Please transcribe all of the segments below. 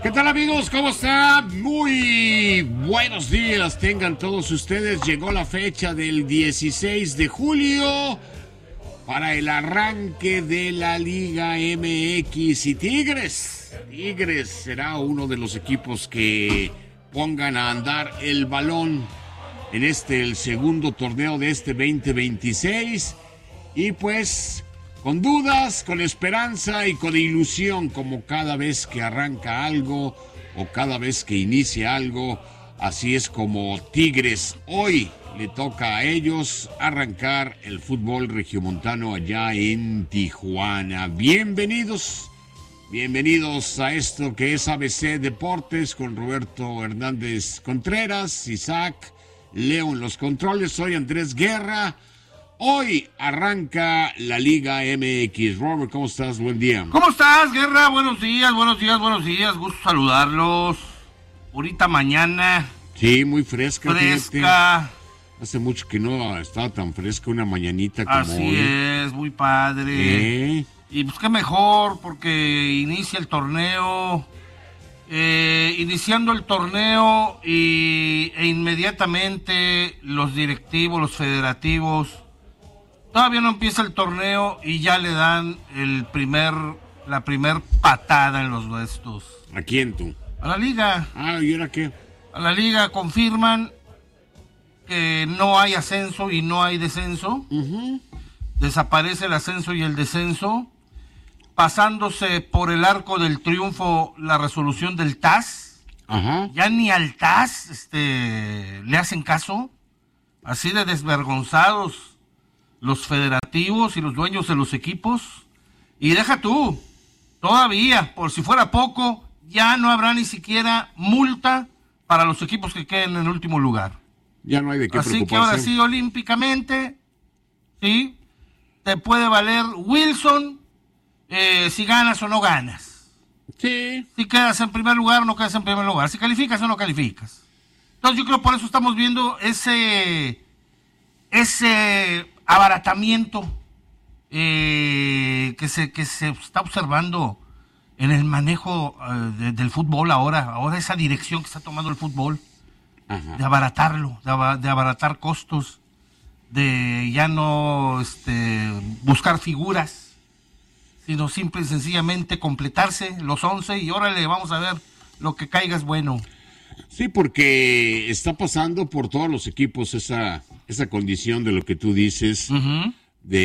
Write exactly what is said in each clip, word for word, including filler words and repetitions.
¿Qué tal, amigos? ¿Cómo están? Muy buenos días tengan todos ustedes. Llegó la fecha del dieciséis de julio para el arranque de la Liga M X y Tigres. Tigres será uno de los equipos que pongan a andar el balón en este, el segundo torneo de este veinte veintiséis. Y pues, con dudas, con esperanza y con ilusión, como cada vez que arranca algo o cada vez que inicia algo, así es como Tigres hoy le toca a ellos arrancar el fútbol regiomontano allá en Tijuana. Bienvenidos, bienvenidos a esto que es A B C Deportes con Roberto Hernández Contreras, Isaac, Leo en los controles, soy Andrés Guerra. Hoy arranca la Liga M X. Robert, ¿cómo estás? Buen día. ¿Cómo estás, Guerra? Buenos días, buenos días, buenos días. Gusto saludarlos. Ahorita mañana. Sí, muy fresca. Fresca. Fíjate. Hace mucho que no estaba tan fresca una mañanita como Así hoy. es, muy padre. ¿Eh? Y pues qué mejor, porque inicia el torneo. Eh, iniciando el torneo y, e inmediatamente los directivos, los federativos, todavía no empieza el torneo y ya le dan el primer, la primer patada en los restos. ¿A quién tú? A la liga. Ah, ¿y ahora qué? A la liga confirman que no hay ascenso y no hay descenso. Uh-huh. Desaparece el ascenso y el descenso, pasándose por el arco del triunfo la resolución del T A S. Ajá. Ya ni al T A S este, le hacen caso. Así de desvergonzados los federativos y los dueños de los equipos. Y deja tú, todavía, por si fuera poco, ya no habrá ni siquiera multa para los equipos que queden en último lugar. Ya no hay de qué Así preocuparse. que ahora sí, olímpicamente, sí, te puede valer Wilson eh, si ganas o no ganas. Sí. Si quedas en primer lugar o no quedas en primer lugar. Si calificas o no calificas. Entonces yo creo por eso estamos viendo ese, ese abaratamiento eh, que, se, que se está observando en el manejo eh, de, del fútbol ahora. Ahora esa dirección que está tomando el fútbol. Ajá. De abaratarlo, de, ab- de abaratar costos, de ya no este, buscar figuras, sino simple y sencillamente completarse los once y órale, vamos a ver lo que caiga es bueno. Sí, porque está pasando por todos los equipos esa, esa condición de lo que tú dices, Uh-huh.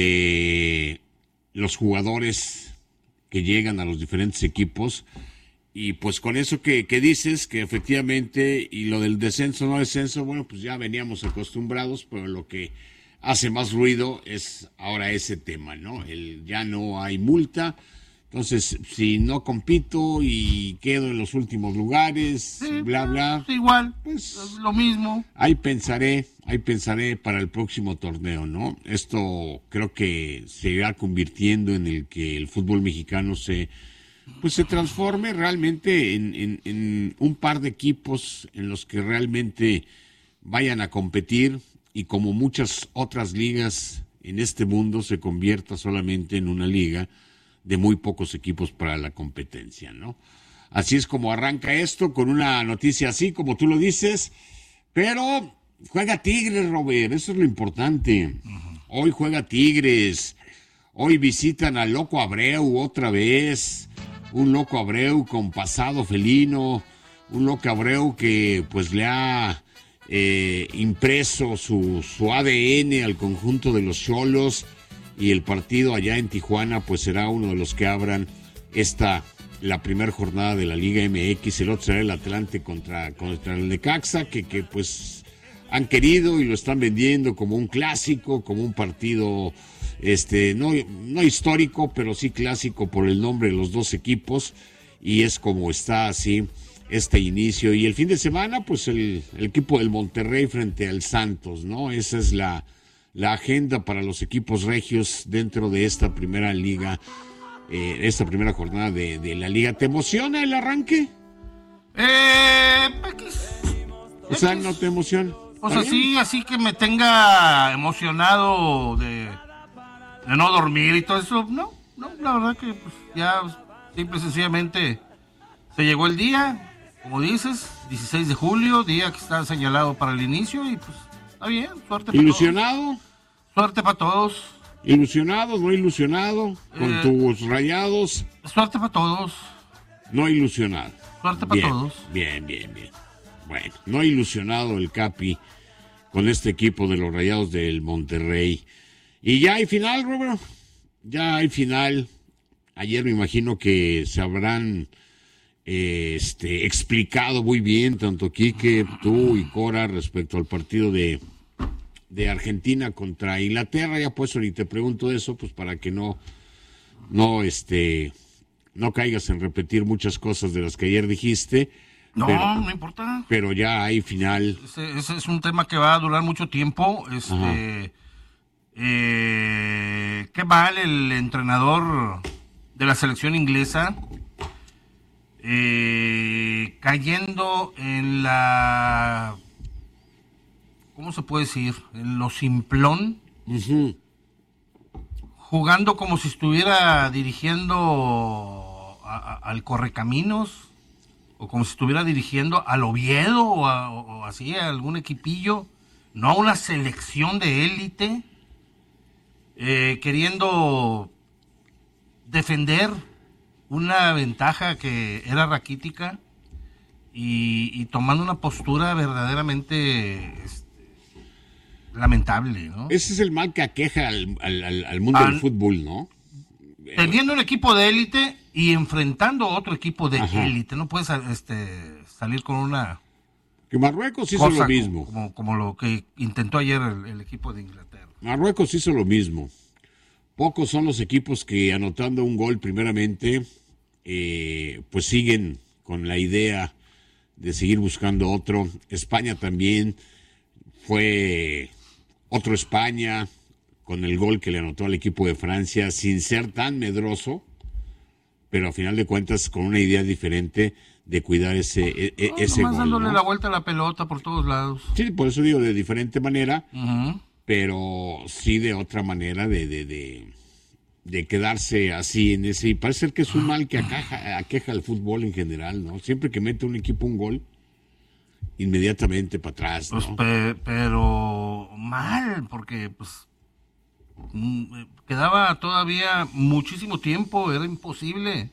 de los jugadores que llegan a los diferentes equipos. Y pues con eso que, que dices, que efectivamente, y lo del descenso, no descenso, bueno, pues ya veníamos acostumbrados, pero lo que hace más ruido es ahora ese tema, ¿no? El ya no hay multa, entonces si no compito y quedo en los últimos lugares, Sí, bla, bla, sí, igual, pues es lo mismo. ahí pensaré, ahí pensaré para el próximo torneo, ¿no? Esto creo que se irá convirtiendo en el que el fútbol mexicano se... pues se transforme realmente en, en, en un par de equipos en los que realmente vayan a competir y como muchas otras ligas en este mundo se convierta solamente en una liga de muy pocos equipos para la competencia, ¿no? Así es como arranca esto, con una noticia así, como tú lo dices, pero juega Tigres, Robert, eso es lo importante. Hoy juega Tigres, hoy visitan al Loco Abreu otra vez. Un Loco Abreu con pasado felino, un Loco Abreu que pues le ha eh, impreso su, su A D N al conjunto de los Xolos, y el partido allá en Tijuana pues será uno de los que abran esta, la primera jornada de la Liga M X. El otro será el Atlante contra, contra el Necaxa, que, que pues han querido y lo están vendiendo como un clásico, como un partido... Este, no, no histórico, pero sí clásico por el nombre de los dos equipos, y es como está así este inicio. Y el fin de semana, pues el, el equipo del Monterrey frente al Santos, ¿no? Esa es la, la agenda para los equipos regios dentro de esta primera liga, eh, esta primera jornada de, de la liga. ¿Te emociona el arranque? Eh, X. O sea, ¿no te emociona? O sea, sí, así que me tenga emocionado de... de no dormir y todo eso, no, no, la verdad que pues, ya simple y sencillamente Se llegó el día, como dices, dieciséis de julio, día que está señalado para el inicio y pues está bien, suerte para ¿Ilusionado? todos. Suerte para todos. ¿Ilusionado, no ilusionado? ¿Con Eh, tus Rayados? Suerte para todos. No ilusionado. Suerte para Bien, todos. bien, bien, bien. Bueno, no ilusionado el Capi con este equipo de los Rayados del Monterrey. Y ya hay final, Roberto. Ya hay final. Ayer me imagino que se habrán eh, este, explicado muy bien, tanto Quique, tú y Cora, respecto al partido de, de Argentina contra Inglaterra. Ya pues ahorita te pregunto eso, pues para que no, no, este, no caigas en repetir muchas cosas de las que ayer dijiste. No, pero, no importa. Pero ya hay final. Ese, ese es un tema que va a durar mucho tiempo. Este, eh, qué mal el entrenador de la selección inglesa eh, cayendo en la, ¿cómo se puede decir? En lo simplón, Uh-huh. jugando como si estuviera dirigiendo a, a, al Correcaminos o como si estuviera dirigiendo al Oviedo o, a, o así a algún equipillo, no a una selección de élite, eh, queriendo defender una ventaja que era raquítica y, y tomando una postura verdaderamente este, lamentable, ¿no? Ese es el mal que aqueja al, al, al mundo Al, del fútbol, ¿no? Teniendo un equipo de élite y enfrentando otro equipo de Ajá. élite, no puedes este, salir con una Que Marruecos hizo lo mismo. Como, como lo que intentó ayer el, el equipo de Inglaterra. Marruecos hizo lo mismo. Pocos son los equipos que anotando un gol primeramente, eh, pues siguen con la idea de seguir buscando otro. España también fue otro España con el gol que le anotó al equipo de Francia, sin ser tan medroso, pero a final de cuentas con una idea diferente de cuidar ese, e, No, ese nomás gol, dándole ¿no? la vuelta a la pelota por todos lados. Sí, por eso digo de diferente manera. Uh-huh. Pero sí de otra manera de, de, de, de quedarse así en ese. Y parece ser que es un mal que aqueja, aqueja al fútbol en general, ¿no? Siempre que mete un equipo un gol, inmediatamente para atrás, ¿no? Pues, pe- pero mal, porque pues mm, quedaba todavía muchísimo tiempo, era imposible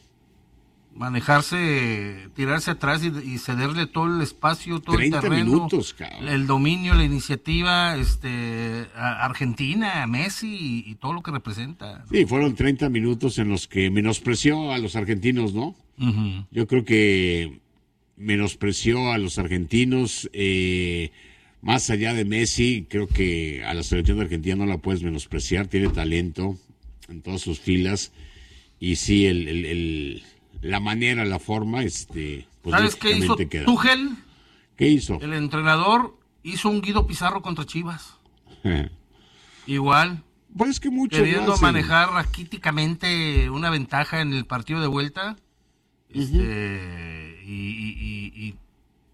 manejarse, tirarse atrás y, y cederle todo el espacio, todo el terreno, minutos, cabrón. el dominio, la iniciativa, este, a Argentina, a Messi y, y todo lo que representa. Sí, fueron treinta minutos en los que menospreció a los argentinos, ¿no? Uh-huh. Yo creo que menospreció a los argentinos, eh, más allá de Messi, creo que a la selección de Argentina no la puedes menospreciar, tiene talento en todas sus filas, y sí, el... el, el la manera, la forma, este, pues ¿Sabes qué hizo queda. Tuchel? ¿Qué hizo? El entrenador hizo un Guido Pizarro contra Chivas. Igual. Pues es que muchos queriendo manejar raquíticamente una ventaja en el partido de vuelta. Uh-huh. Este, y, y, y, y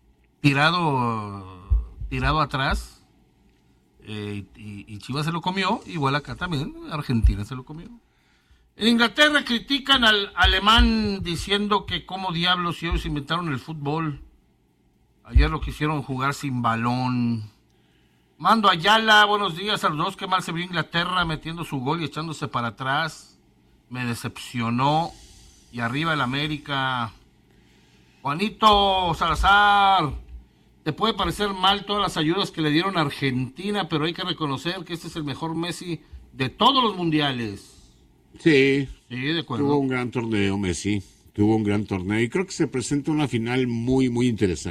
tirado, tirado atrás. Eh, y, y Chivas se lo comió. Igual acá también, Argentina se lo comió. En Inglaterra critican al alemán diciendo que cómo diablos ellos inventaron el fútbol. Ayer lo quisieron jugar sin balón. Mando Ayala, buenos días a los dos. Qué mal se vio Inglaterra metiendo su gol y echándose para atrás. Me decepcionó. Y arriba el América. Juanito Salazar, te puede parecer mal todas las ayudas que le dieron a Argentina, pero hay que reconocer que este es el mejor Messi de todos los mundiales. Sí, sí, de acuerdo. Tuvo un gran torneo Messi, tuvo un gran torneo y creo que se presenta una final muy, muy interesante.